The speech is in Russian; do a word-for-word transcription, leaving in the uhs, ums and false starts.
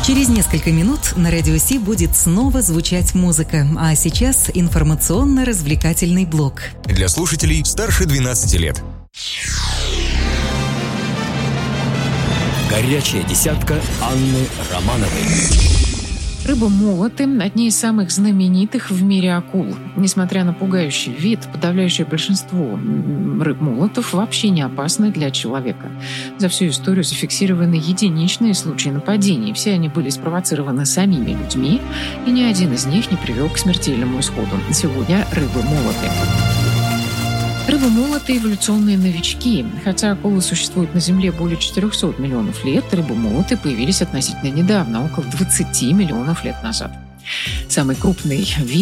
Через несколько минут на Радио Си будет снова звучать музыка, а сейчас информационно-развлекательный блок. Для слушателей старше двенадцати лет. Горячая десятка Анны Романовой. Рыба-молоты – одни из самых знаменитых в мире акул. Несмотря на пугающий вид, подавляющее большинство рыб-молотов вообще не опасны для человека. За всю историю зафиксированы единичные случаи нападений. Все они были спровоцированы самими людьми, и ни один из них не привел к смертельному исходу. Сегодня рыбы-молоты. Рыбы-молоты – эволюционные новички. Хотя акулы существуют на Земле более четырехсот миллионов лет, рыбы-молоты появились относительно недавно, около двадцати миллионов лет назад. Самый крупный вид